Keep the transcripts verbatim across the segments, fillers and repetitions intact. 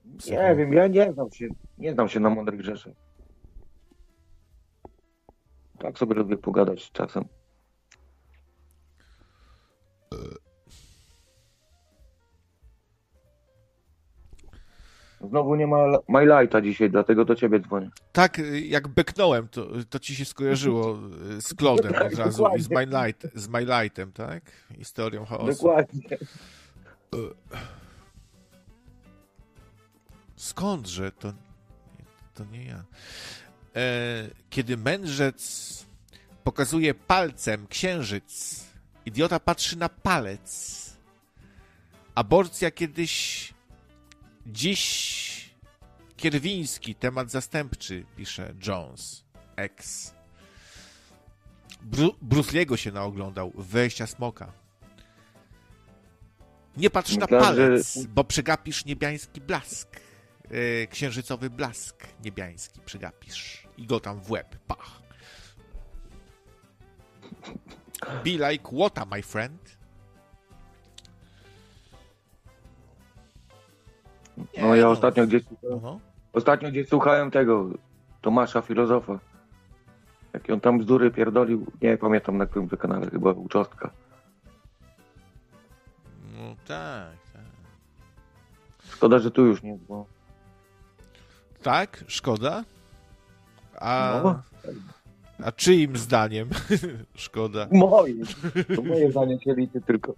Nie Psycho. wiem, ja nie znam się, nie znam się na mądrych rzeczach. Tak sobie lubię pogadać czasem. Znowu nie ma My Lighta dzisiaj, dlatego do ciebie dzwonię. Tak, y, jak beknąłem, to, to ci się skojarzyło y, z Claude'em od Tak, razu i z dokładnie, My, Light, z My Lightem, tak? I z teorią chaosu. dokładnie. Skądże? To, to nie ja. E, kiedy mędrzec pokazuje palcem księżyc, idiota patrzy na palec. Aborcja kiedyś, dziś Kierwiński, temat zastępczy, pisze Jones, ex. Bru- Bruce Lee'ego się naoglądał, wejścia smoka. Nie patrz na Myślałem, palec, że bo przegapisz niebiański blask. Yy, księżycowy blask niebiański przegapisz. I go tam w łeb, pach. Be like water, my friend. Nie, no ja no. ostatnio gdzieś No. ostatnio gdzieś słuchałem tego Tomasza Filozofa. Jak on tam bzdury pierdolił, nie pamiętam na którym to kanale, chyba Uczostka. No tak, tak. Szkoda, że tu już nie, bo Tak, szkoda. A, no, a czyim zdaniem szkoda? moje, to moje zdanie się liczy tylko.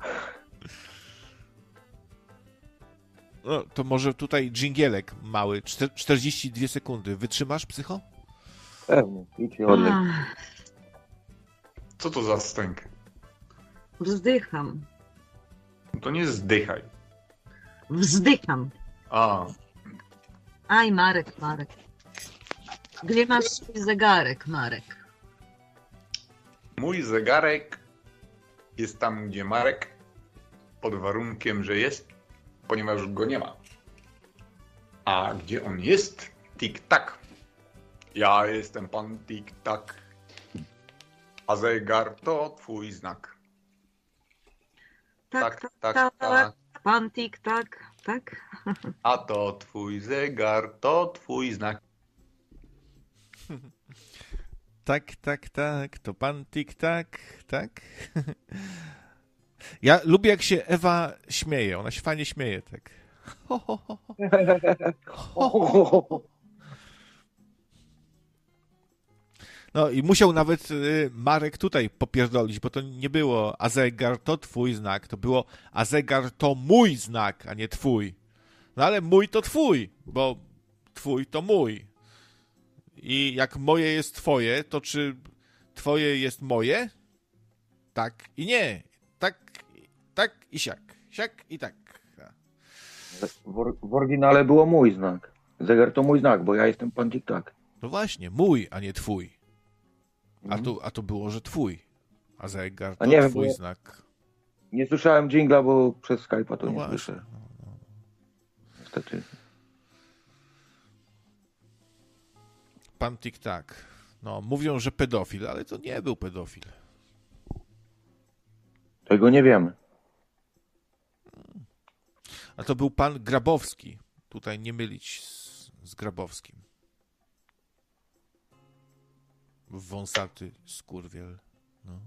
No, to może tutaj dżingielek mały, czter- czterdzieści dwie sekundy. Wytrzymasz, psycho? Pewnie, idź się odlej. Ach, Co to za stęk? wzdycham. No to nie zdychaj. Wzdycham. A, Aj, Marek, Marek. Gdzie masz swój zegarek, Marek? mój zegarek jest tam, gdzie Marek, pod warunkiem, że jest, ponieważ go nie ma. A gdzie on jest? Tik-tak. Ja jestem pan Tik-tak. A zegar to twój znak. Tak, Tak, tak, tak, tak. tak. Pan tik, tak, tak. A to twój zegar, to twój znak. Tak, tak, tak. To pan tik-tak, tak? Ja lubię, jak się Ewa śmieje. Ona się fajnie śmieje, tak. Ho, ho, ho, ho. No i musiał nawet y, Marek tutaj popierdolić, bo to nie było a zegar to twój znak, to było a zegar to mój znak, a nie twój. No ale mój to twój, bo twój to mój. I jak moje jest twoje, to czy twoje jest moje? Tak i nie. Tak, tak i siak. Siak i tak. W, or- w oryginale było mój znak. Zegar to mój znak, bo ja jestem pan Tik-tak. No właśnie, mój, a nie twój. A Mhm. tu, a tu było, że twój. A zegar to A nie wiem, twój bo- znak. Nie słyszałem dżingla, bo przez Skype'a to No nie właśnie. słyszę. Niestety. Pan Tik-tak. No, mówią, że pedofil, ale to nie był pedofil. Tego nie wiemy. A to był pan Grabowski. Tutaj nie mylić z, z Grabowskim. Wąsaty skurwiel. No.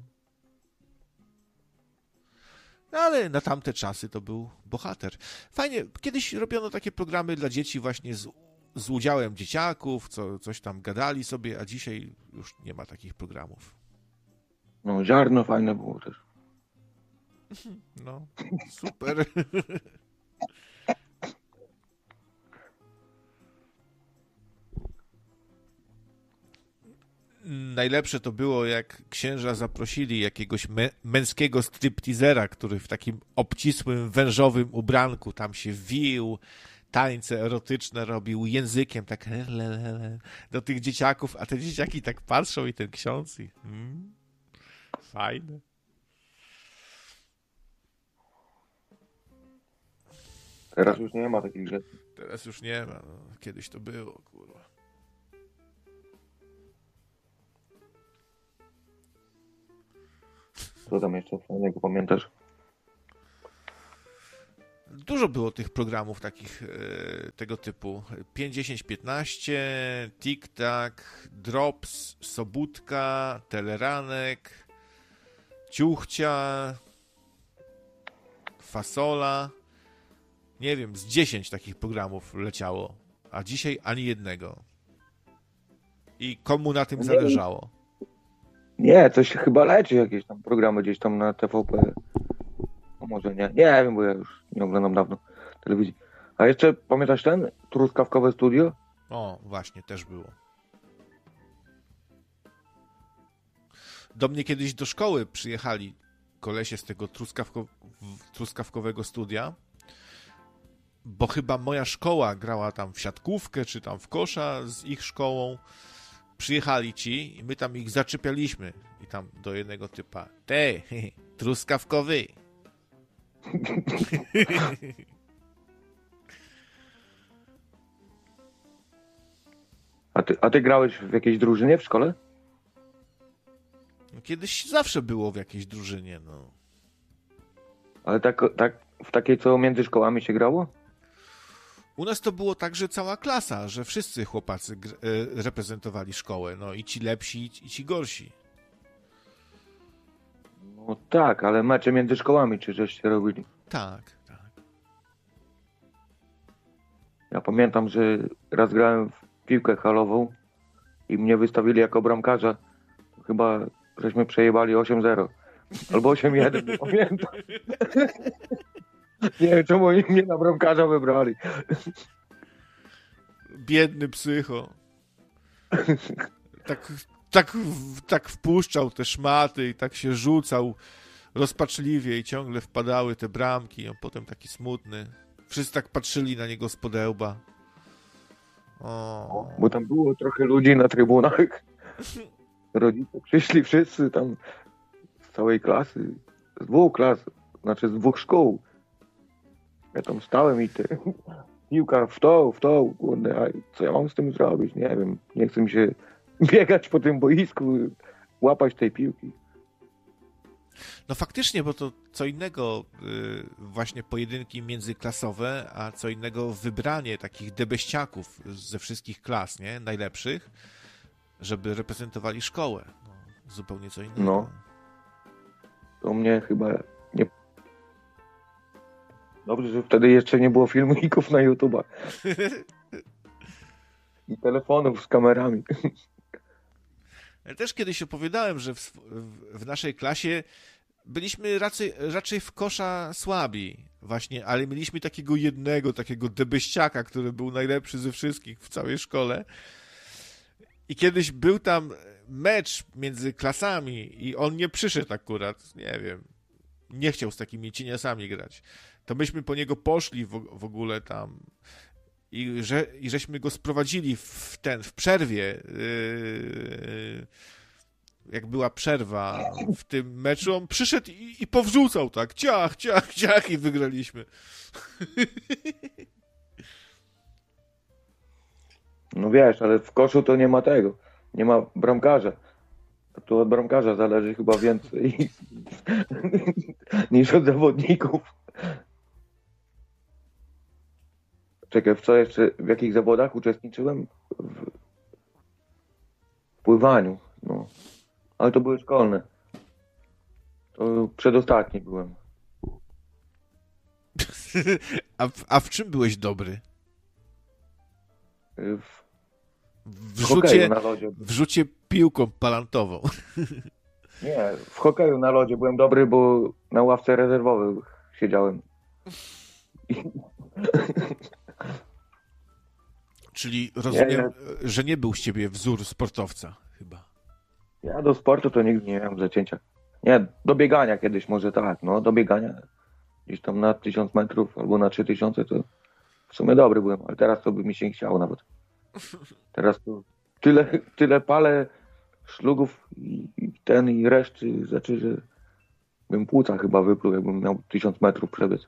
No ale na tamte czasy to był bohater. Fajnie, kiedyś robiono takie programy dla dzieci właśnie z, z udziałem dzieciaków, co, coś tam gadali sobie, a dzisiaj już nie ma takich programów. No, ziarno fajne było też. No, super. Najlepsze to było, jak księża zaprosili jakiegoś mę- męskiego stripteasera, który w takim obcisłym, wężowym ubranku tam się wił, tańce erotyczne robił, językiem tak do tych dzieciaków, a te dzieciaki tak patrzą i ten ksiądz i hmm, fajne. Teraz już nie ma takich rzeczy. Teraz już nie ma, no, kiedyś to było, kurwa. Co tam jeszcze fajnego pamiętasz? Dużo było tych programów takich e, tego typu. pięć, dziesięć, piętnaście, Tik-Tak, Drops, Sobótka, Teleranek, Ciuchcia, Fasola. Nie wiem, z dziesięć takich programów leciało, a dzisiaj ani jednego. I komu na tym Nie. zależało? Nie, coś się chyba leci, jakieś tam programy gdzieś tam na T V P. No może nie, nie wiem, bo ja już nie oglądam dawno telewizji. A jeszcze pamiętasz ten Truskawkowe Studio? O, właśnie, też było. Do mnie kiedyś do szkoły przyjechali kolesie z tego truskawko, truskawkowego studia, bo chyba moja szkoła grała tam w siatkówkę, czy tam w kosza z ich szkołą. Przyjechali ci i my tam ich zaczepialiśmy. I tam do jednego typa: te, truskawkowy. A ty, a ty grałeś w jakiejś drużynie w szkole? No, kiedyś zawsze było w jakiejś drużynie, no. Ale tak, tak w takiej, co między szkołami się grało? U nas to było tak, że cała klasa, że wszyscy chłopacy gr- e, reprezentowali szkołę, no i ci lepsi, i ci gorsi. No tak, ale mecze między szkołami, czy żeście robili? Tak, tak. Ja pamiętam, że raz grałem w piłkę halową i mnie wystawili jako bramkarza. Chyba żeśmy przejebali osiem zero. Albo osiem jeden, nie pamiętam. Nie wiem, czemu oni mnie na bramkarza wybrali. Biedny psycho. Tak, tak, tak wpuszczał te szmaty i tak się rzucał rozpaczliwie i ciągle wpadały te bramki. On potem taki smutny. Wszyscy tak patrzyli na niego z podełba. O. Bo tam było trochę ludzi na trybunach. Rodzice przyszli wszyscy tam z całej klasy. Z dwóch klas, znaczy z dwóch szkół. Ja tam stałem i ty... Piłka w to, w to, kurde, a co ja mam z tym zrobić? Nie wiem, nie chcę mi się biegać po tym boisku, łapać tej piłki. No faktycznie, bo to co innego y, właśnie pojedynki międzyklasowe, a co innego wybranie takich debeściaków ze wszystkich klas, nie? Najlepszych, żeby reprezentowali szkołę. No, zupełnie co innego. No. To mnie chyba nie... Dobrze, że wtedy jeszcze nie było filmików na YouTube'a. I telefonów z kamerami. Ja też kiedyś opowiadałem, że w, w, w naszej klasie byliśmy raczej, raczej w kosza słabi właśnie, ale mieliśmy takiego jednego, takiego debeściaka, który był najlepszy ze wszystkich w całej szkole. I kiedyś był tam mecz między klasami i on nie przyszedł akurat, nie wiem, nie chciał z takimi cieniasami grać. To myśmy po niego poszli w, w ogóle tam i, że, i żeśmy go sprowadzili w ten, w przerwie, yy, jak była przerwa w tym meczu, on przyszedł i, i powrzucał tak, ciach, ciach, ciach i wygraliśmy. No wiesz, ale w koszu to nie ma tego. Nie ma bramkarza. A tu od bramkarza zależy chyba więcej niż od zawodników. Czekaj, w co jeszcze, w jakich zawodach uczestniczyłem? W pływaniu, no. Ale to były szkolne. To przedostatni byłem. A w, a w czym byłeś dobry? W, W w hokeju rzucie, na lodzie. w rzucie piłką palantową. Nie, w hokeju na lodzie byłem dobry, bo na ławce rezerwowej siedziałem. Czyli rozumiem, Nie, że nie był z ciebie wzór sportowca chyba. Ja do sportu to nigdy nie miałem zacięcia. Nie, do biegania kiedyś może tak, no do biegania gdzieś tam na tysiąc metrów albo na trzy tysiące to w sumie dobry byłem, ale teraz to by mi się nie chciało nawet. Teraz to tyle, tyle palę szlugów i, i ten i reszty rzeczy, że bym płuca chyba wypluł, jakbym miał tysiąc metrów przebiec.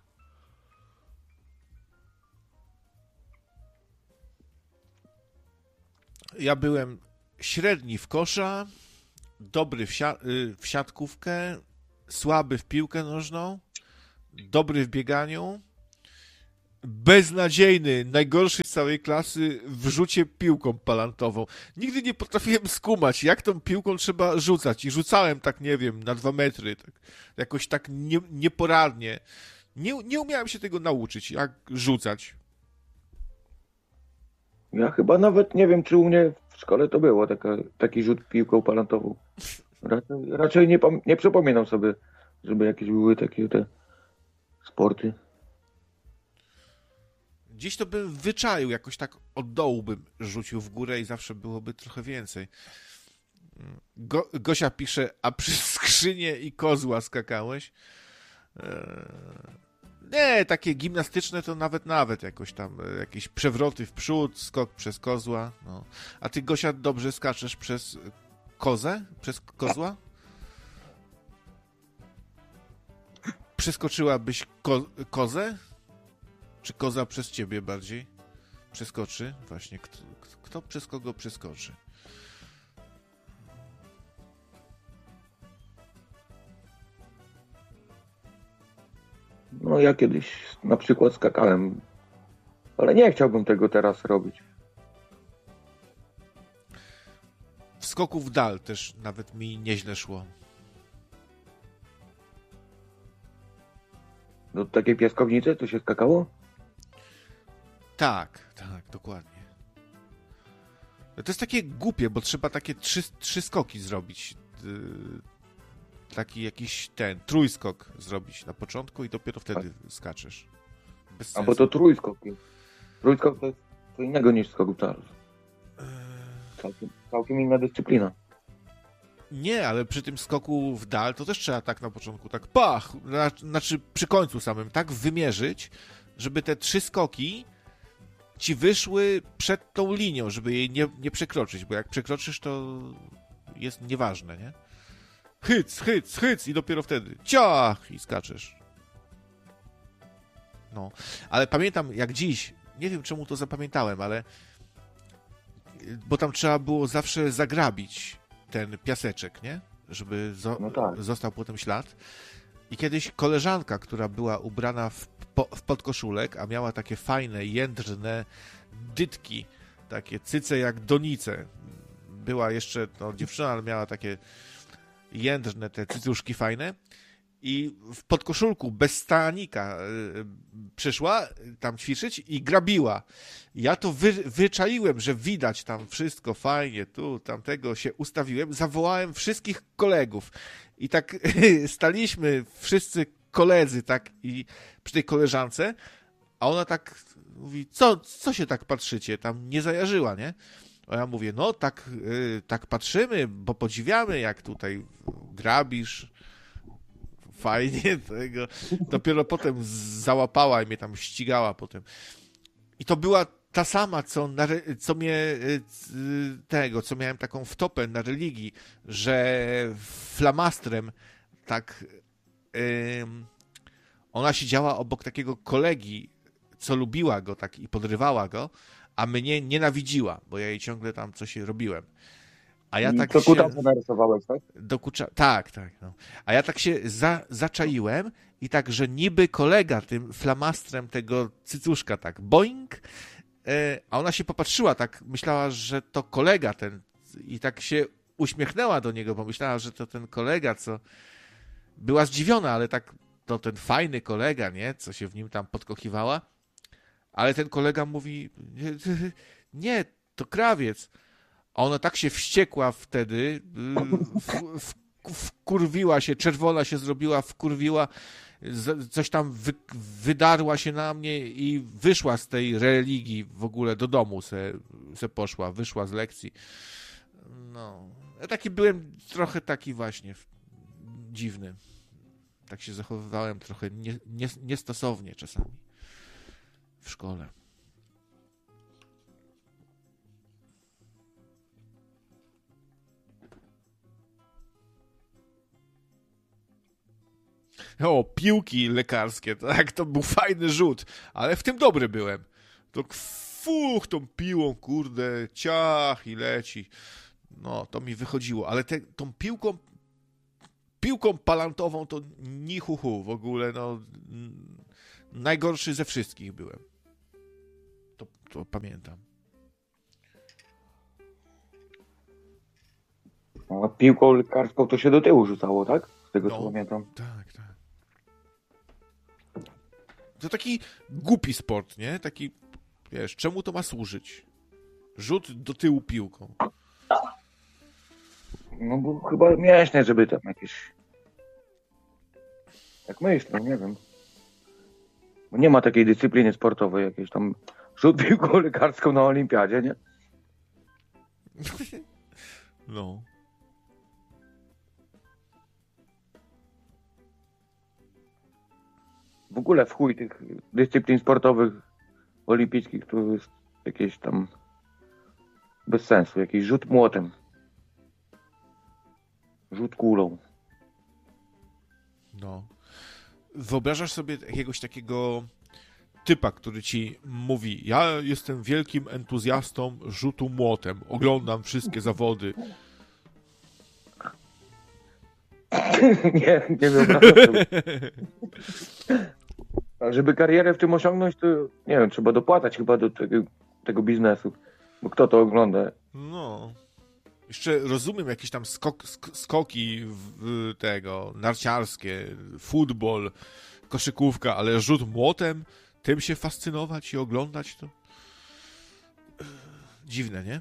Ja byłem średni w kosza, dobry w, sia- w siatkówkę, słaby w piłkę nożną, dobry w bieganiu beznadziejny, najgorszy z całej klasy w rzucie piłką palantową. Nigdy nie potrafiłem skumać, jak tą piłką trzeba rzucać. I rzucałem tak, nie wiem, na dwa metry. Tak, jakoś tak nie, nieporadnie. Nie, nie umiałem się tego nauczyć, jak rzucać. Ja chyba nawet nie wiem, czy u mnie w szkole to było, taka, taki rzut piłką palantową. Raczej, raczej nie, pam- nie przypominam sobie, żeby jakieś były takie te sporty. Gdzieś to bym wyczaił, jakoś tak od dołu bym rzucił w górę i zawsze byłoby trochę więcej. Go, Gosia pisze, a przy skrzynie i kozła skakałeś? Eee... Nie, takie gimnastyczne to nawet, nawet jakoś tam, e, jakieś przewroty w przód, skok przez kozła. No. A ty, Gosia, dobrze skaczesz przez kozę? Przez kozła? Przeskoczyłabyś ko- kozę? Czy koza przez ciebie bardziej przeskoczy? Właśnie, kto, kto przez kogo przeskoczy? No ja kiedyś na przykład skakałem, ale nie chciałbym tego teraz robić. W skoku w dal też nawet mi nieźle szło. Do takiej piaskownicy to się skakało? Tak, tak, dokładnie. To jest takie głupie, bo trzeba takie trzy, trzy skoki zrobić. Taki jakiś ten, trójskok zrobić na początku i dopiero wtedy skaczesz. Bez sensu. A bo to trójskok. Trójskok to jest co innego niż skok w dal. Całkiem, całkiem inna dyscyplina. Nie, ale przy tym skoku w dal to też trzeba tak na początku, tak pach, znaczy przy końcu samym, tak wymierzyć, żeby te trzy skoki ci wyszły przed tą linią, żeby jej nie, nie przekroczyć, bo jak przekroczysz, to jest nieważne, nie? Hyc, hyc, hyc i dopiero wtedy ciach i skaczesz. No, ale pamiętam jak dziś, nie wiem czemu to zapamiętałem, ale bo tam trzeba było zawsze zagrabić ten piaseczek, nie? Żeby zo- No tak. został potem ślad. I kiedyś koleżanka, która była ubrana w, po- w podkoszulek, a miała takie fajne, jędrne dytki, takie cyce jak donice. Była jeszcze no, dziewczyna, ale miała takie jędrne te cycuszki fajne. I w podkoszulku bez stanika y, przyszła tam ćwiczyć i grabiła. Ja to wy, wyczaiłem, że widać tam wszystko fajnie, tu, tamtego się ustawiłem, zawołałem wszystkich kolegów i tak staliśmy wszyscy koledzy tak i przy tej koleżance, a ona tak mówi, co, co się tak patrzycie, tam nie zajarzyła, nie? A ja mówię, no tak, y, tak patrzymy, bo podziwiamy, jak tutaj grabisz, fajnie tego. Dopiero potem załapała i mnie tam ścigała potem. I to była ta sama, co, na, co mnie tego, co miałem taką wtopę na religii, że flamastrem tak ym, ona siedziała obok takiego kolegi, co lubiła go tak i podrywała go, a mnie nienawidziła, bo ja jej ciągle tam coś robiłem. A ja tak to się... kutasy narysowałeś, tak? Dokucza... Tak, tak. No. A ja tak się za... zaczaiłem i tak, że niby kolega tym flamastrem tego cycuszka tak boing, e... a ona się popatrzyła tak, myślała, że to kolega ten i tak się uśmiechnęła do niego, bo myślała, że to ten kolega, co była zdziwiona, ale tak to ten fajny kolega, nie? Co się w nim tam podkochiwała. Ale ten kolega mówi, nie, to krawiec. A ona tak się wściekła wtedy, w, w, wkurwiła się, czerwona się zrobiła, wkurwiła, coś tam wy, wydarła się na mnie i wyszła z tej religii w ogóle do domu se, se poszła, wyszła z lekcji. No, ja taki byłem trochę taki właśnie dziwny. Tak się zachowywałem trochę nie, nie, niestosownie czasami w szkole. O, piłki lekarskie, tak, to był fajny rzut, ale w tym dobry byłem. To fuch, tą piłą, kurde, ciach i leci. No, to mi wychodziło, ale te, tą piłką, piłką palantową to ni hu hu, w ogóle, no, najgorszy ze wszystkich byłem. To, to pamiętam. A piłką lekarską to się do tyłu rzucało, tak? Z tego co No. pamiętam. Tak, tak. To taki głupi sport, nie? Taki, wiesz, czemu to ma służyć? Rzut do tyłu piłką. No bo chyba mięśnie, żeby tam jakieś... Jak myślę, nie wiem. Bo nie ma takiej dyscypliny sportowej jakiejś tam rzut piłką lekarską na olimpiadzie, nie? No. W ogóle w chuj tych dyscyplin sportowych olimpijskich to jest jakieś tam bez sensu. Jakiś rzut młotem. Rzut kulą. No. Wyobrażasz sobie jakiegoś takiego typa, który ci mówi: ja jestem wielkim entuzjastą rzutu młotem, oglądam wszystkie zawody. nie, nie wyobrażam sobie. A żeby karierę w tym osiągnąć, to nie wiem, trzeba dopłacać chyba do tego, tego biznesu. Bo kto to ogląda? No. Jeszcze rozumiem jakieś tam skok, sk- skoki w, w tego, narciarskie, futbol, koszykówka, ale rzut młotem, tym się fascynować i oglądać, to dziwne, nie?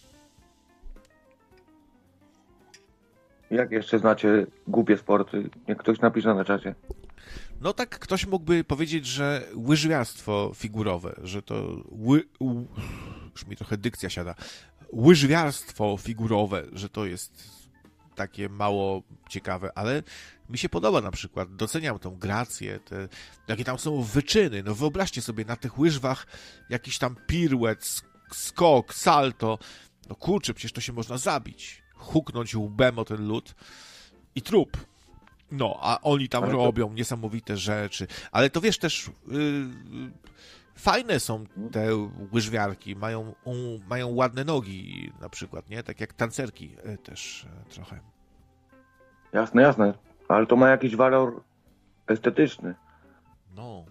Jak jeszcze znacie głupie sporty? Niech ktoś napisze na czacie. No tak ktoś mógłby powiedzieć, że łyżwiarstwo figurowe, że to ły, ł, już mi trochę dykcja siada, łyżwiarstwo figurowe, że to jest takie mało ciekawe, ale mi się podoba na przykład, doceniam tą grację, te, jakie tam są wyczyny, no wyobraźcie sobie na tych łyżwach jakiś tam piruet, sk- skok, salto, no kurczę, przecież to się można zabić, huknąć łbem o ten lód i trup. No, a oni tam Ale to- robią niesamowite rzeczy. Ale to wiesz też, yy, fajne są te łyżwiarki, mają, um, mają ładne nogi na przykład, nie? Tak jak tancerki y, też y, trochę. Jasne, jasne. Ale to ma jakiś walor estetyczny. No.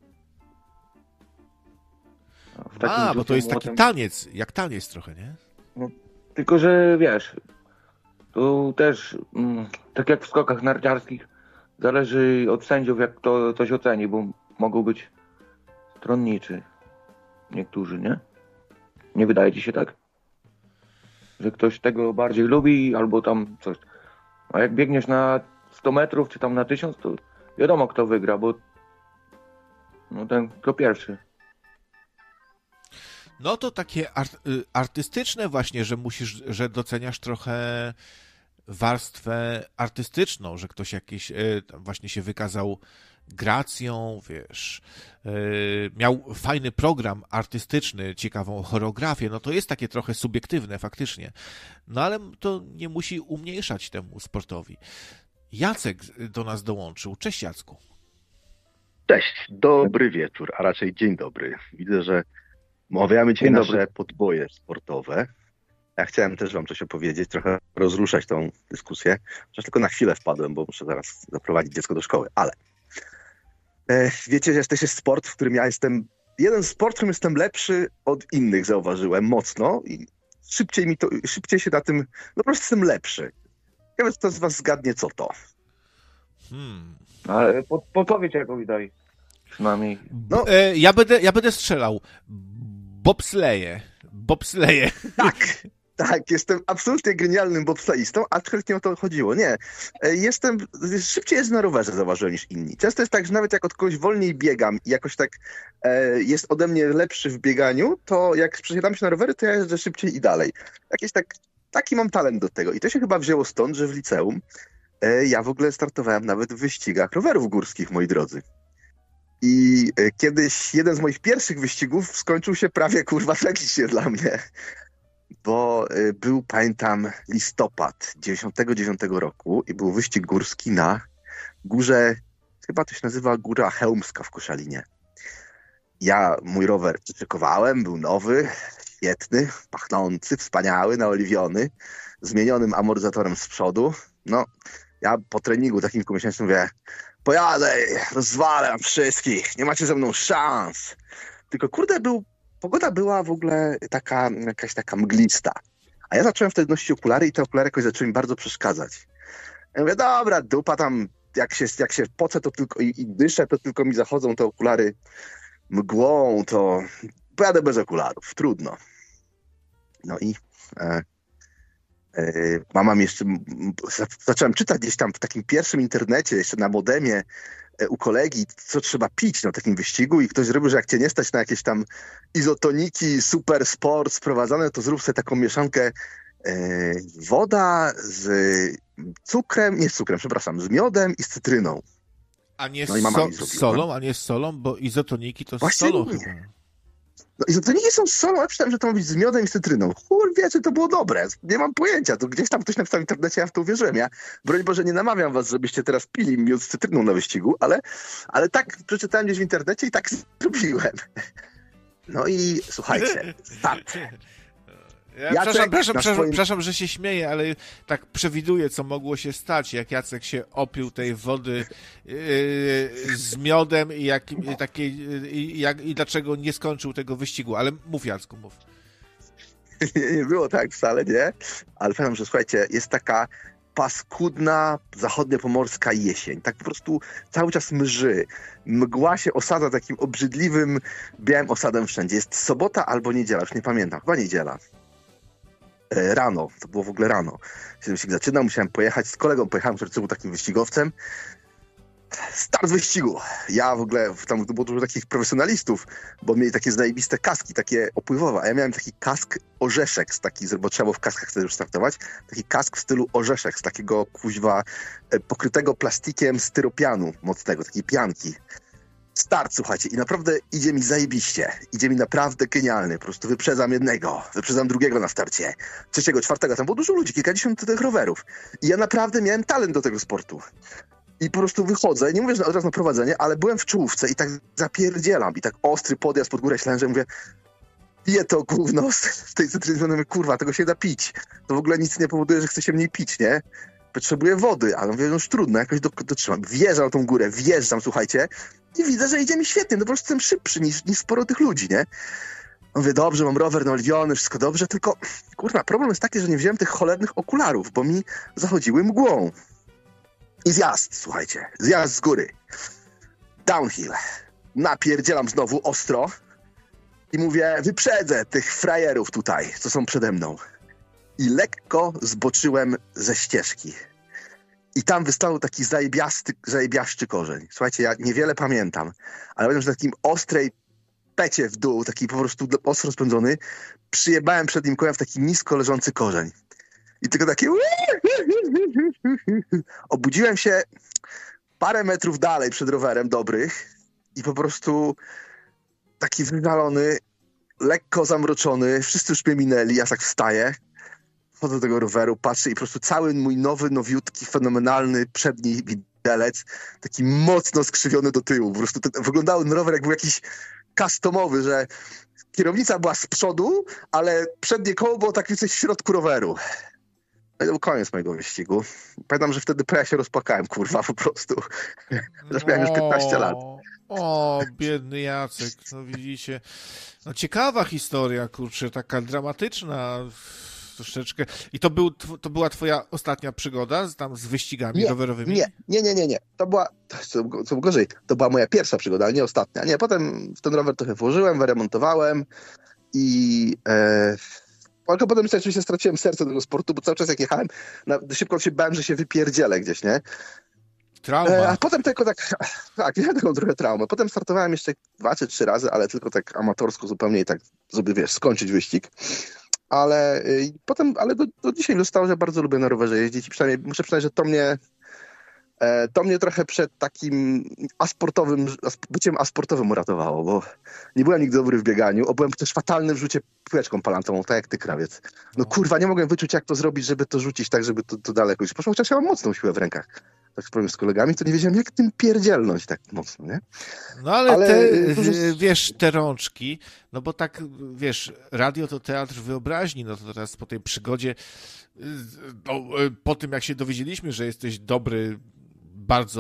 A w takim A, bo rzucie to jest taki młotem- taniec, jak taniec trochę, nie? Tylko, że wiesz, tu też, mm, tak jak w skokach narciarskich, zależy od sędziów, jak to coś oceni, bo mogą być stronniczy niektórzy, nie? Nie wydaje ci się tak? Że ktoś tego bardziej lubi albo tam coś. A jak biegniesz na sto metrów czy tam na tysiąc, to wiadomo kto wygra, bo no ten kto pierwszy. No to takie art, y, artystyczne właśnie, że musisz, że doceniasz trochę warstwę artystyczną, że ktoś jakiś y, tam właśnie się wykazał gracją, wiesz, y, miał fajny program artystyczny, ciekawą choreografię, no to jest takie trochę subiektywne faktycznie. No ale to nie musi umniejszać temu sportowi. Jacek do nas dołączył. Cześć Jacku. Cześć, dobry wieczór, a raczej dzień dobry. Widzę, że omawiamy dzisiaj Dzień nasze dobry. podboje sportowe. Ja chciałem też wam coś opowiedzieć, trochę rozruszać tą dyskusję. Chociaż tylko na chwilę wpadłem, bo muszę zaraz zaprowadzić dziecko do szkoły, ale e, wiecie, że też jest sport, w którym ja jestem, jeden sport, w którym jestem lepszy od innych, zauważyłem, mocno i szybciej mi to, szybciej się na tym, no po prostu jestem lepszy. Ciekawe, kto z was zgadnie, co to. Hmm. Ale pod, podpowiedź jaką daj. Przynajmniej. No. E, ja, będę, ja będę strzelał. Bobsleje. Bobsleje. Tak, tak, jestem absolutnie genialnym bobsleistą, aczkolwiek nie o to chodziło. Nie, E, jestem, szybciej jest na rowerze, zauważyłem, niż inni. Często jest tak, że nawet jak od kogoś wolniej biegam i jakoś tak e, jest ode mnie lepszy w bieganiu, to jak przesiadam się na rowery, to ja jeżdżę szybciej i dalej. Jakieś tak, taki mam talent do tego. I to się chyba wzięło stąd, że w liceum e, ja w ogóle startowałem nawet w wyścigach rowerów górskich, moi drodzy. I e, kiedyś jeden z moich pierwszych wyścigów skończył się prawie kurwa tragicznie dla mnie. Bo y, był, pamiętam, listopad dziewięćdziesiątego dziewiątego roku i był wyścig górski na górze, chyba to się nazywa Góra Chełmska w Koszalinie. Ja mój rower przyczekowałem, był nowy, świetny, pachnący, wspaniały, naoliwiony, zmienionym amortyzatorem z przodu. No, ja po treningu takim kilkumiesięcznym mówię, pojadę, rozwalę wszystkich, nie macie ze mną szans. Tylko kurde, był pogoda była w ogóle taka, jakaś taka mglista. A ja zacząłem wtedy nosić okulary i te okulary jakoś zaczęły mi bardzo przeszkadzać. Ja mówię, dobra, dupa tam, jak się, jak się pocę to tylko i, i dyszę, to tylko mi zachodzą te okulary mgłą, to pojadę bez okularów, trudno. No i e, e, mama mi jeszcze, zacząłem czytać gdzieś tam w takim pierwszym internecie, jeszcze na modemie e, u kolegi, co trzeba pić na takim wyścigu i ktoś zrobił, że jak cię nie stać na jakieś tam izotoniki, super sport sprowadzane, to zrób sobie taką mieszankę e, woda z cukrem, nie z cukrem, przepraszam, z miodem i z cytryną. A nie No i z, mama so, mi z zrobiła. solą, a nie z solą, bo izotoniki to z Właśnie solą nie. chyba. No izotoniki są z solą, a czytałem, że to ma być z miodem i z cytryną. Kur, wie, czy to było dobre. Nie mam pojęcia. To gdzieś tam ktoś napisał w internecie, ja w to uwierzyłem. Ja, broń Boże, nie namawiam was, żebyście teraz pili miód z cytryną na wyścigu, ale, ale tak przeczytałem gdzieś w internecie i tak zrobiłem. No i słuchajcie, start. Ja Jacek przepraszam, przepraszam, na przepraszam, swoim- przepraszam, że się śmieję, ale tak przewiduję, co mogło się stać, jak Jacek się opił tej wody yy, z miodem i, jak, i, takiej, i, jak, i dlaczego nie skończył tego wyścigu. Ale mów, Jacku, mów. Nie, nie było tak wcale, nie? Ale powiem, że słuchajcie, jest taka paskudna zachodniopomorska jesień. Tak po prostu cały czas mży. Mgła się osadza takim obrzydliwym, białym osadem wszędzie. Jest sobota albo niedziela, już nie pamiętam, chyba niedziela. E, Rano, to było w ogóle rano. Się wyścig zaczynał, musiałem pojechać, z kolegą pojechałem, który był takim wyścigowcem. Start wyścigu. Ja w ogóle, tam było dużo takich profesjonalistów, bo mieli takie zajebiste kaski, takie opływowe, a ja miałem taki kask orzeszek, z taki, bo trzeba było w kaskach wtedy już startować, taki kask w stylu orzeszek, z takiego kuźwa e, pokrytego plastikiem styropianu mocnego, takiej pianki. Start, słuchajcie, i naprawdę idzie mi zajebiście. Idzie mi naprawdę genialny. Po prostu wyprzedzam jednego, wyprzedzam drugiego na starcie. Trzeciego, czwartego, tam było dużo ludzi, kilkadziesiąt tych rowerów. I ja naprawdę miałem talent do tego sportu. I po prostu wychodzę, nie mówię, że od razu na prowadzenie, ale byłem w czołówce i tak zapierdzielam. I tak ostry podjazd pod górę ślężę, mówię, piję to gówno z tej cytryny, mówię, kurwa, tego się nie da pić. To w ogóle nic nie powoduje, że chce się mniej pić, nie? Potrzebuję wody, ale mówię, no już trudno, jakoś do, dotrzymam. Wjeżdżam na tą górę, wjeżdżam, słuchajcie, i widzę, że idzie mi świetnie, no po prostu jestem szybszy niż, niż sporo tych ludzi, nie? Mówię, dobrze, mam rower naoliwiony, wszystko dobrze, tylko, kurwa, problem jest taki, że nie wziąłem tych cholernych okularów, bo mi zachodziły mgłą. I zjazd, słuchajcie, zjazd z góry. Downhill. Napierdzielam znowu ostro i mówię, wyprzedzę tych frajerów tutaj, co są przede mną. I lekko zboczyłem ze ścieżki. I tam wystał taki zajebiasty, zajebiaszczy korzeń. Słuchajcie, ja niewiele pamiętam, ale pamiętam, że na takim ostrej pecie w dół, taki po prostu ostro spędzony, przyjebałem przed nim kołem w taki nisko leżący korzeń. I tylko takie... Obudziłem się parę metrów dalej przed rowerem dobrych i po prostu taki wywalony, lekko zamroczony, wszyscy już mnie minęli, ja tak wstaję, wchodzę do tego roweru, patrzę i po prostu cały mój nowy, nowiutki, fenomenalny przedni widelec, taki mocno skrzywiony do tyłu. Po prostu ten, wyglądał ten rower jak był jakiś customowy, że kierownica była z przodu, ale przednie koło było tak coś w środku roweru. No i to był koniec mojego wyścigu. Pamiętam, że wtedy prawie się rozpłakałem, kurwa, po prostu. Zresztą miałem już piętnaście lat. O, biedny Jacek, no widzicie. No ciekawa historia, kurczę, taka dramatyczna troszeczkę. I to, był, to była twoja ostatnia przygoda z, tam z wyścigami Nie, rowerowymi? Nie, nie, nie, nie, nie. To była, co, co gorzej, to była moja pierwsza przygoda, ale nie ostatnia. Nie, potem w ten rower trochę włożyłem, wyremontowałem i... E... Tylko potem oczywiście straciłem serce do tego sportu, bo cały czas jak jechałem, na, szybko się bałem, że się wypierdzielę gdzieś, nie? Trauma. E, a potem tylko tak, tak, miałem taką trochę traumę. Potem startowałem jeszcze dwa czy trzy razy, ale tylko tak amatorsko zupełnie i tak, żeby, wiesz, skończyć wyścig. Ale y, potem, ale do, do dzisiaj zostało, że bardzo lubię na rowerze jeździć i przynajmniej, muszę przyznać, że to mnie e, to mnie trochę przed takim asportowym, as, byciem asportowym uratowało, bo nie byłem nigdy dobry w bieganiu, o, byłem też fatalny w rzucie piłeczką palantową, tak jak ty, krawiec. No kurwa, nie mogłem wyczuć, jak to zrobić, żeby to rzucić tak, żeby to, to daleko iść. Poszło, chociaż ja mam mocną siłę w rękach. Tak wspomniałem z kolegami, to nie wiedziałem, jak tym pierdzielnąć tak mocno, nie? No ale, ale te, dużo... wiesz, te rączki, no bo tak, wiesz, radio to teatr wyobraźni, no to teraz po tej przygodzie, no, po tym jak się dowiedzieliśmy, że jesteś dobry bardzo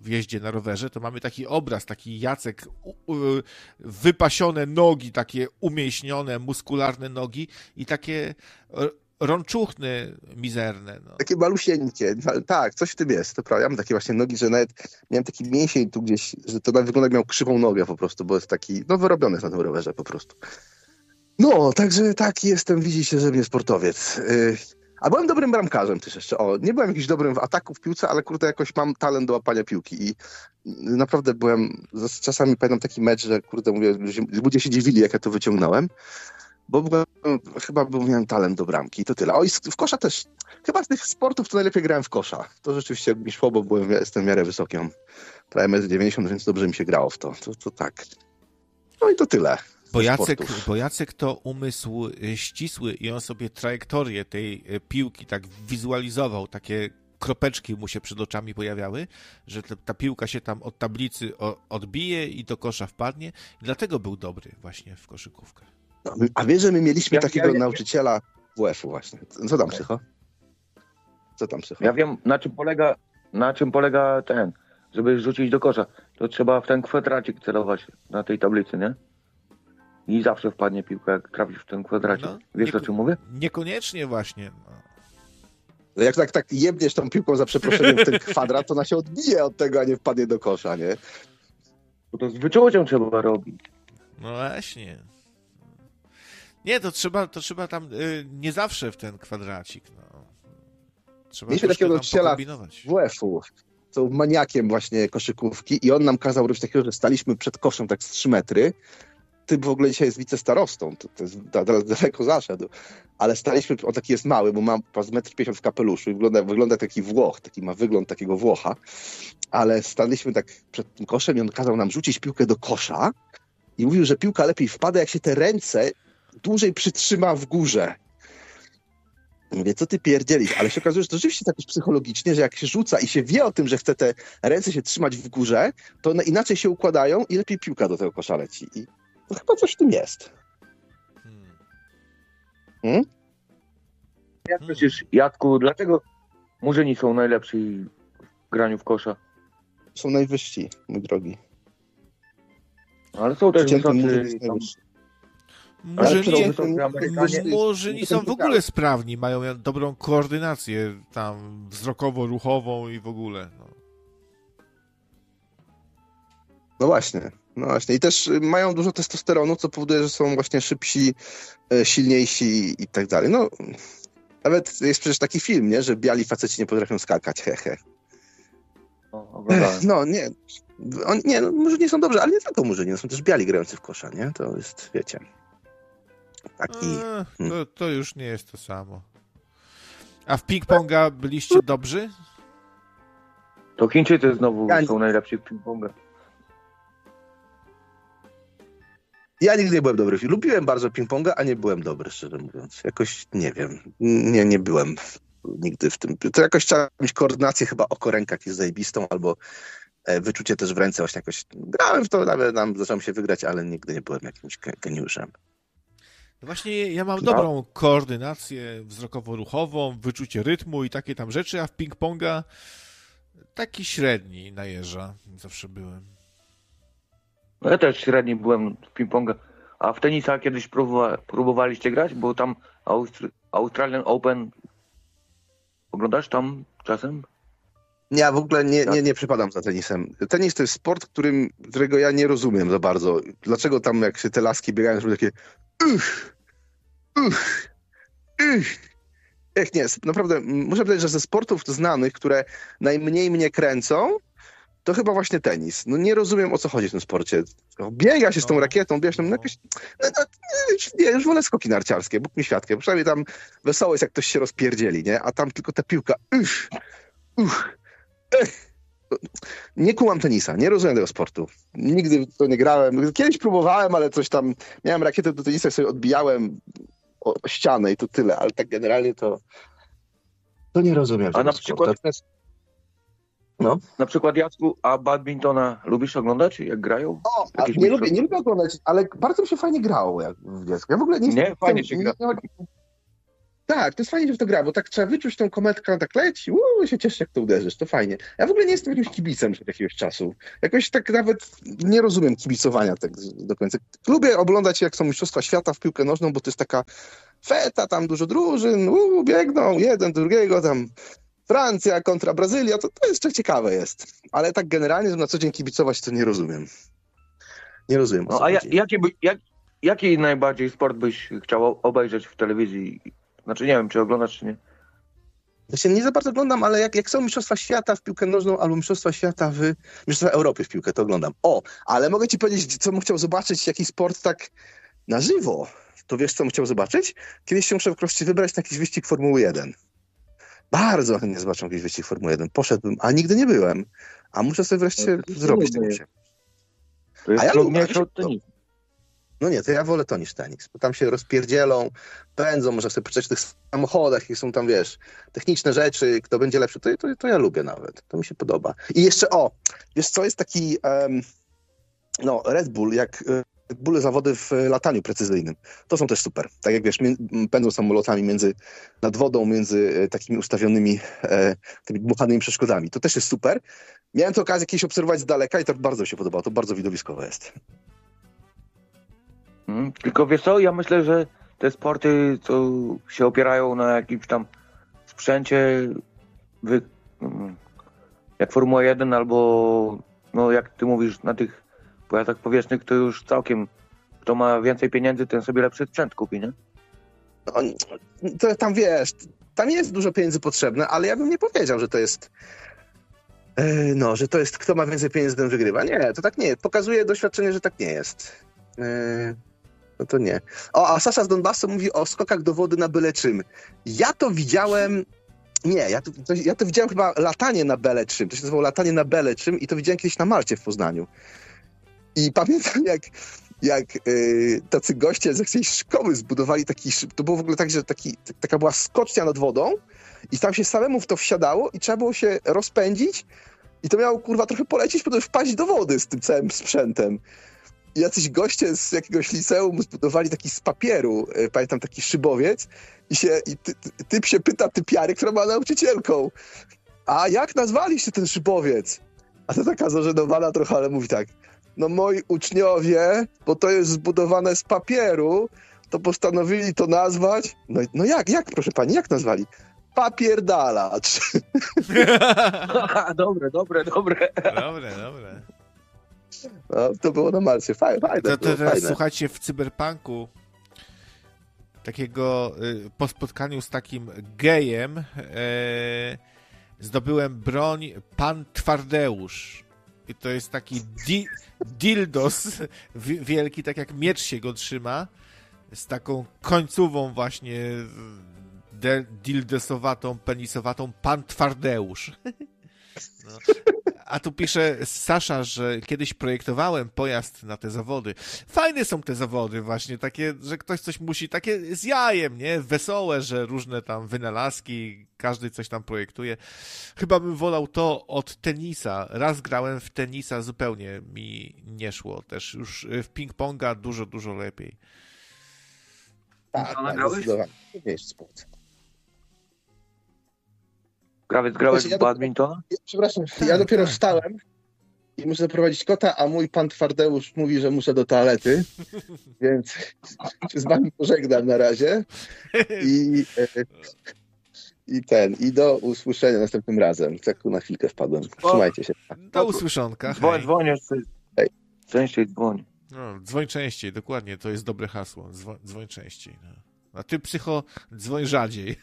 w jeździe na rowerze, to mamy taki obraz, taki Jacek, u, u, wypasione nogi, takie umięśnione, muskularne nogi i takie rączuchny mizerne. No. Takie malusieńkie. Tak, coś w tym jest, to prawda. Ja mam takie właśnie nogi, że nawet miałem taki mięsień tu gdzieś, że to nawet wygląda jak miał krzywą nogę po prostu, bo jest taki, no wyrobiony jest na tym rowerze po prostu. No, także taki jestem, widzicie, że mnie sportowiec. Yy, a byłem dobrym bramkarzem też jeszcze. O, nie byłem jakiś dobrym w ataku w piłce, ale kurde jakoś mam talent do łapania piłki i naprawdę byłem, czasami pamiętam taki mecz, że kurde mówię, ludzie się dziwili, jak ja to wyciągnąłem. Bo byłem, chyba był, miałem talent do bramki i to tyle. O i w kosza też, chyba z tych sportów to najlepiej grałem w kosza. To rzeczywiście mi szło, bo byłem, jestem w miarę wysoki, mam prawie metr dziewięćdziesiąt, więc dobrze mi się grało w to. To, to tak. No i to tyle. Bo Jacek, bo Jacek to umysł ścisły i on sobie trajektorię tej piłki tak wizualizował, takie kropeczki mu się przed oczami pojawiały, że ta, ta piłka się tam od tablicy odbije i do kosza wpadnie. I dlatego był dobry właśnie w koszykówkę. No, a wiesz, że my mieliśmy Ja- takiego ja- ja- nauczyciela W F-u właśnie. Co tam, psycho? Co tam, psycho? Ja wiem, na czym polega, na czym polega ten, żeby rzucić do kosza. To trzeba w ten kwadracik celować na tej tablicy, nie? I zawsze wpadnie piłka, jak trafisz w ten kwadracik. No, Wiesz, nie- o czym mówię? Niekoniecznie właśnie. No. Jak tak, tak jebniesz tą piłką za przeproszeniem w ten kwadrat, to ona się odbije od tego, a nie wpadnie do kosza, nie? Bo to z wyczuciem trzeba robić. No właśnie. Nie, to trzeba, to trzeba tam y, nie zawsze w ten kwadracik. No. Trzeba Mieliśmy troszkę takiego tam nauczyciela pokombinować. W F-u, co był maniakiem właśnie koszykówki i on nam kazał robić takiego, że staliśmy przed koszem tak z trzy metry. Ty w ogóle dzisiaj jest wicestarostą, to, to jest da, da, daleko zaszedł, ale staliśmy, on taki jest mały, bo ma z metr pięćdziesiąt w kapeluszu i wygląda, wygląda taki Włoch, taki ma wygląd takiego Włocha, ale staliśmy tak przed tym koszem i on kazał nam rzucić piłkę do kosza i mówił, że piłka lepiej wpada, jak się te ręce dłużej przytrzyma w górze. Mówię, co ty pierdzielisz? Ale się okazuje, że to rzeczywiście tak jest psychologicznie, że jak się rzuca i się wie o tym, że chce te ręce się trzymać w górze, to one inaczej się układają i lepiej piłka do tego kosza leci. I to chyba coś w tym jest. Hmm. Hmm? Ja przecież, Jacku, dlaczego murzyni są najlepsi w graniu w kosza? Są najwyżsi, mój drogi. Ale są też Przeciętny wysocy, murzyn jest tam, najwyższy. Murzyni, są wysocy Amerykanie. Murzyni są w ogóle sprawni, mają dobrą koordynację tam wzrokowo-ruchową i w ogóle. No. No właśnie, no właśnie. I też y, mają dużo testosteronu, co powoduje, że są właśnie szybsi, y, silniejsi i tak dalej. No, nawet jest przecież taki film, nie? Że biali faceci nie potrafią skakać, hehe. No, oglądałem. No nie, on, nie, no, murzyni są dobrze, ale nie tylko murzyni, no, są też biali grający w kosza, nie? To jest, wiecie, taki... E, to, to już nie jest to samo. A w ping-ponga byliście dobrzy? To Chińczycy znowu Ja nie- są najlepsi w ping-ponga. Ja nigdy nie byłem dobry. Lubiłem bardzo ping-ponga, a nie byłem dobry, szczerze mówiąc. Jakoś, nie wiem, nie, nie byłem w, nigdy w tym. To jakoś trzeba mieć koordynację chyba oko-ręka jakąś zajebistą, albo e, wyczucie też w ręce właśnie jakoś. Grałem w to, nawet nam zacząłem się wygrać, ale nigdy nie byłem jakimś ge- geniuszem. No właśnie ja mam No. dobrą koordynację wzrokowo-ruchową, wyczucie rytmu i takie tam rzeczy, a w ping-ponga taki średni najeżdża zawsze byłem. No ja też średni byłem w ping-ponga. A w tenisa kiedyś próbowa- próbowaliście grać? Bo tam Austr- Australian Open... Oglądasz tam czasem? Ja w ogóle nie, nie, nie przypadam za tenisem. Tenis to jest sport, którym, którego ja nie rozumiem za bardzo. Dlaczego tam jak się te laski biegają, żeby takie uch, uch, uch. Ech nie, naprawdę muszę powiedzieć, że ze sportów znanych, które najmniej mnie kręcą, to chyba właśnie tenis. No nie rozumiem, o co chodzi w tym sporcie. Biega się z tą No. rakietą, bierz tam No. jakieś... No, no, nie, już wolę skoki narciarskie, Bóg mi świadkiem. Przynajmniej tam wesoło jest, jak ktoś się rozpierdzieli, nie? A tam tylko ta piłka. Uch, uch, ech. Nie kumam tenisa, nie rozumiem tego sportu. Nigdy w to nie grałem. Kiedyś próbowałem, ale coś tam... Miałem rakietę do tenisa, sobie odbijałem o, o ścianę i to tyle, ale tak generalnie to... To nie rozumiem. A tego na sportu. przykład- Natomiast- No. Na przykład, Jacku, a badmintona lubisz oglądać, jak grają? O, a Jakieś nie, lubię, mistrzostwa? nie lubię oglądać, ale bardzo mi się fajnie grało jak w dziecku. Ja w ogóle nie Nie, fajnie się nie, gra. nie, Tak, to jest fajnie, że w to gra, bo tak trzeba wyczuć tą kometkę, tak leci, uuu, się cieszę, jak to uderzysz, to fajnie. Ja w ogóle nie jestem jakimś kibicem od jakiegoś czasu. Jakoś tak nawet nie rozumiem kibicowania tak do końca. Lubię oglądać, jak są mistrzostwa świata w piłkę nożną, bo to jest taka feta, tam dużo drużyn, uuu, biegną, jeden, drugiego, tam Francja kontra Brazylia, to, to jeszcze ciekawe jest. Ale tak generalnie, żeby na co dzień kibicować, to nie rozumiem. Nie rozumiem. No, a ja, jaki, by, jak, jaki najbardziej sport byś chciał obejrzeć w telewizji? Znaczy nie wiem, czy oglądasz, czy nie. Ja się nie za bardzo oglądam, ale jak, jak są mistrzostwa świata w piłkę nożną albo mistrzostwa świata w mistrzostwa Europy w piłkę, to oglądam. O, ale mogę ci powiedzieć, co bym chciał zobaczyć, jaki sport tak na żywo. To wiesz, co bym chciał zobaczyć? Kiedyś się muszę wreszcie wybrać na jakiś wyścig Formuły jeden. Bardzo chętnie zobaczę jakiś wyścig Formuły jeden. Poszedłbym, a nigdy nie byłem. A muszę sobie wreszcie No, to zrobić trudno tego jest. się. To jest A ja trudniejsze lubię- od tenisu. No nie, to ja wolę to niż tenis, bo tam się rozpierdzielą, pędzą, można sobie poczytać w tych samochodach, jakie są tam, wiesz, techniczne rzeczy, kto będzie lepszy, to, to, to ja lubię nawet, to mi się podoba. I jeszcze, o, wiesz co, jest taki, um, no, Red Bull, jak Red Bull zawody w lataniu precyzyjnym, to są też super. Tak jak wiesz, mi- pędzą samolotami między, nad wodą, między e, takimi ustawionymi, e, tymi dmuchanymi przeszkodami, to też jest super. Miałem to okazję kiedyś obserwować z daleka i to bardzo mi się podobało, to bardzo widowiskowe jest. Mm, tylko wiesz co, ja myślę, że te sporty, co się opierają na jakimś tam sprzęcie, wy, mm, jak Formuła jeden albo, no jak ty mówisz, na tych pojazdach powietrznych, to już całkiem, kto ma więcej pieniędzy, ten sobie lepszy sprzęt kupi, nie? No, to tam wiesz, tam jest dużo pieniędzy potrzebne, ale ja bym nie powiedział, że to jest e, no, że to jest kto ma więcej pieniędzy, ten wygrywa. Nie, to tak nie jest. Pokazuje doświadczenie, że tak nie jest. E, no to nie. O, a Sasza z Donbasu mówi o skokach do wody na byle czym. Ja to widziałem... Nie, ja to, to, ja to widziałem chyba latanie na byle czym. To się nazywało latanie na byle czym i to widziałem kiedyś na Malcie w Poznaniu. I pamiętam, jak, jak yy, tacy goście z jakiejś szkoły zbudowali taki szyb. To było w ogóle tak, że taki, taka była skocznia nad wodą i tam się samemu w to wsiadało i trzeba było się rozpędzić i to miało, kurwa, trochę polecieć, potem wpaść do wody z tym całym sprzętem. I jacyś goście z jakiegoś liceum zbudowali taki z papieru, yy, pamiętam, taki szybowiec i, się, i ty, ty, typ się pyta typiary, która była nauczycielką, a jak nazwaliście ten szybowiec? A to taka zażenowana trochę, ale mówi tak: no moi uczniowie, bo to jest zbudowane z papieru, to postanowili to nazwać. No, i- no jak, jak, proszę pani, jak nazwali? Papierdalacz. dobre, dobre, dobre. Dobre, dobre. No, to było na Malcie. Fajne, fajne, To, to było, teraz fajne. słuchajcie, w Cyberpunku takiego y, po spotkaniu z takim gejem e, zdobyłem broń Pan Twardeusz. I to jest taki di, dildos wi- wielki, tak jak miecz się go trzyma, z taką końcówą właśnie de, dildosowatą, penisowatą, Pan Twardeusz. No. A tu pisze Sasza, że kiedyś projektowałem pojazd na te zawody. Fajne są te zawody właśnie, takie, że ktoś coś musi, takie z jajem, nie? Wesołe, że różne tam wynalazki, każdy coś tam projektuje. Chyba bym wolał to od tenisa. Raz grałem w tenisa, zupełnie mi nie szło też. Już w ping-ponga dużo, dużo lepiej. Tak, Co tak, nagrałeś? zdecydowanie. Wiesz, sport. Grałeś, grałeś Słuchajcie, ja w do- badmintona? Ja, przepraszam, Tak, ja dopiero tak, wstałem i muszę zaprowadzić kota, a mój pan Twardeusz mówi, że muszę do toalety, więc się z wami pożegnam na razie i, e, i ten, i do usłyszenia następnym razem. Tak tu na chwilkę wpadłem. Trzymajcie się. Do usłyszonka. Dzwoń, Hej. dzwoń jeszcze. Hej. Częściej dzwoń. No, dzwoń częściej, dokładnie, to jest dobre hasło. Dzwoń, dzwoń częściej. No. A ty, psycho, dzwoń rzadziej.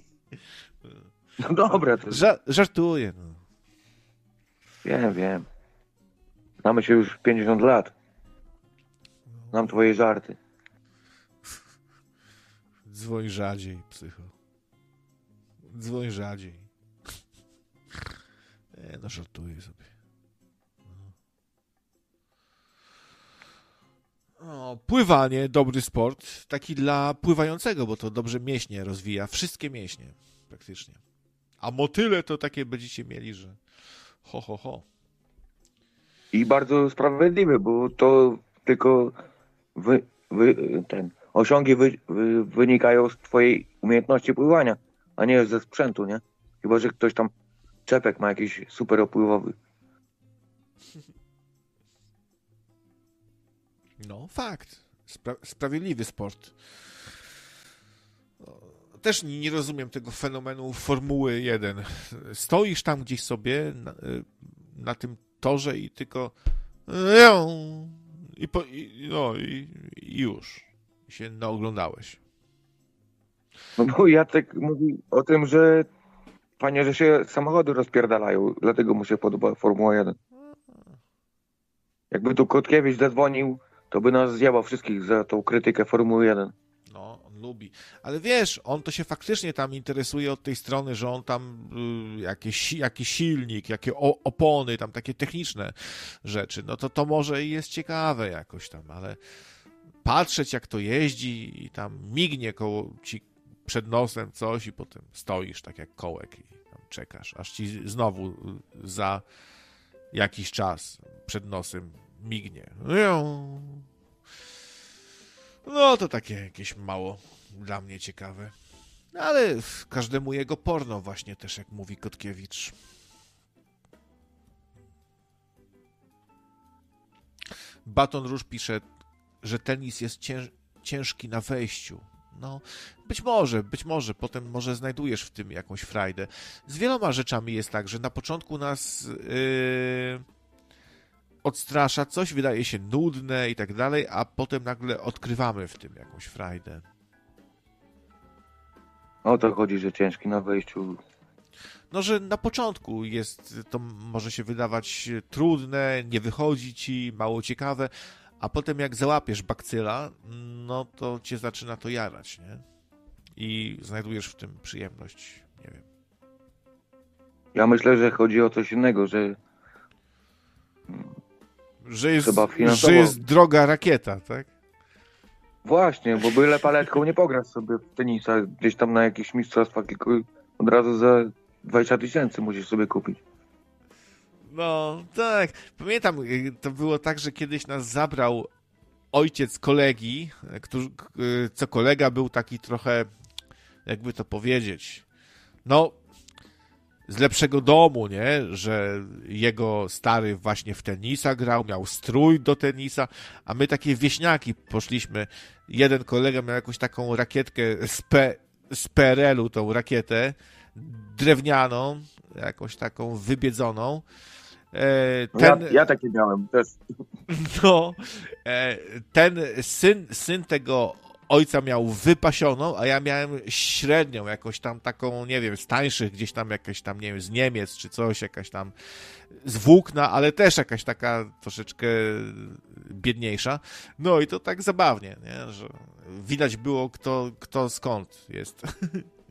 No dobra, to Ża- żartuję. No. wiem, wiem. Znamy się już pięćdziesiąt lat. Znam twoje żarty. Dzwoń rzadziej, psycho. Dzwoń rzadziej. Nie, no żartuję sobie. No, pływanie, dobry sport. Taki dla pływającego, bo to dobrze mięśnie rozwija. Wszystkie mięśnie praktycznie. A motyle to takie będziecie mieli, że ho, ho, ho. I bardzo sprawiedliwy, bo to tylko wy, wy, ten osiągi wy, wy, wynikają z twojej umiejętności pływania, a nie ze sprzętu, nie? Chyba że ktoś tam czepek ma jakiś super opływowy. No, fakt. Spra- sprawiedliwy sport. Też nie rozumiem tego fenomenu Formuły jeden. Stoisz tam gdzieś sobie na, na tym torze i tylko i, po, i, no, i, i już I się naoglądałeś. No bo Jacek mówi o tym, że panie, że się samochody rozpierdalają, dlatego mu się podoba Formuła jeden. Jakby tu Kotkiewicz zadzwonił, to by nas zjebał wszystkich za tą krytykę Formuły jeden. No, on lubi. Ale wiesz, on to się faktycznie tam interesuje od tej strony, że on tam y, jakieś, jakiś silnik, jakie o, opony, tam takie techniczne rzeczy, no to to może i jest ciekawe jakoś tam, ale patrzeć jak to jeździ i tam mignie koło ci przed nosem coś i potem stoisz tak jak kołek i tam czekasz, aż ci znowu za jakiś czas przed nosem mignie. No to takie jakieś mało dla mnie ciekawe. Ale każdemu jego porno właśnie też, jak mówi Kotkiewicz. Baton Rouge pisze, że tenis jest cięż, ciężki na wejściu. No, być może, być może, potem może znajdujesz w tym jakąś frajdę. Z wieloma rzeczami jest tak, że na początku nas yy, odstrasza coś, wydaje się nudne i tak dalej, a potem nagle odkrywamy w tym jakąś frajdę. O to chodzi, że ciężki na wejściu. No, że na początku jest, to może się wydawać trudne, nie wychodzi ci, mało ciekawe, a potem jak załapiesz bakcyla, no to cię zaczyna to jarać, nie? I znajdujesz w tym przyjemność, nie wiem. Ja myślę, że chodzi o coś innego, że Że jest, trzeba finansowo... że jest droga rakieta, tak? Właśnie, bo byle paletką nie pograsz sobie w tenisa gdzieś tam na jakichś mistrzostwach, tylko od razu za dwadzieścia tysięcy musisz sobie kupić. No, tak. Pamiętam, to było tak, że kiedyś nas zabrał ojciec kolegi, który, co kolega był taki trochę, jakby to powiedzieć, no, z lepszego domu, nie? Że jego stary właśnie w tenisa grał, miał strój do tenisa, a my takie wieśniaki poszliśmy. Jeden kolega miał jakąś taką rakietkę z, P, z P R L u, tą rakietę drewnianą, jakąś taką wybiedzoną. Ten, ja, ja takie miałem też. No, ten syn, syn tego ojca miał wypasioną, a ja miałem średnią, jakąś tam taką, nie wiem, z tańszych, gdzieś tam jakaś tam, nie wiem, z Niemiec czy coś, jakaś tam z włókna, ale też jakaś taka troszeczkę biedniejsza. No i to tak zabawnie, nie? Że widać było, kto, kto skąd jest.